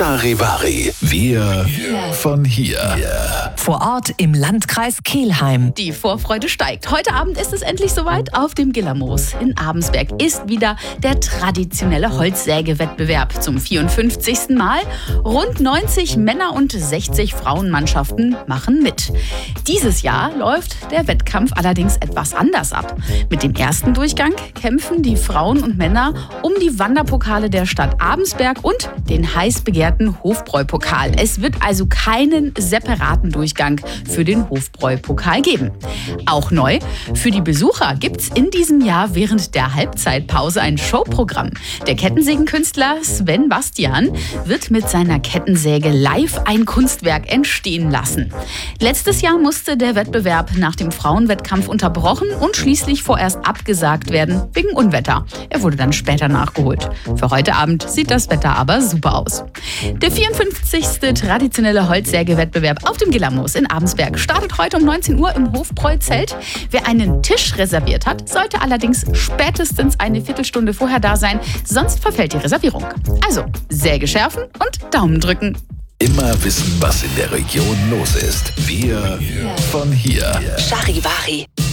Charivari, wir von hier. Vor Ort im Landkreis Kelheim. Die Vorfreude steigt. Heute Abend ist es endlich soweit. Auf dem Gillermoos in Abensberg ist wieder der traditionelle Holzsägewettbewerb zum 54. Mal. Rund 90 Männer- und 60 Frauenmannschaften machen mit. Dieses Jahr läuft der Wettkampf allerdings etwas anders ab. Mit dem ersten Durchgang kämpfen die Frauen und Männer um die Wanderpokale der Stadt Abensberg und den heiß begehrten Hofbräu-Pokal. Es wird also keinen separaten Durchgang für den Hofbräu-Pokal geben. Auch neu, für die Besucher gibt's in diesem Jahr während der Halbzeitpause ein Showprogramm. Der Kettensägenkünstler Sven Bastian wird mit seiner Kettensäge live ein Kunstwerk entstehen lassen. Letztes Jahr musste der Wettbewerb nach dem Frauenwettkampf unterbrochen und schließlich vorerst abgesagt werden wegen Unwetter. Er wurde dann später nachgeholt. Für heute Abend sieht das Wetter aber super aus. Der 54. traditionelle Holzsägewettbewerb auf dem Gillermoos in Abensberg startet heute um 19 Uhr im Hofbräu-Zelt. Wer einen Tisch reserviert hat, sollte allerdings spätestens eine Viertelstunde vorher da sein, sonst verfällt die Reservierung. Also Säge schärfen und Daumen drücken. Immer wissen, was in der Region los ist. Wir von hier. Charivari.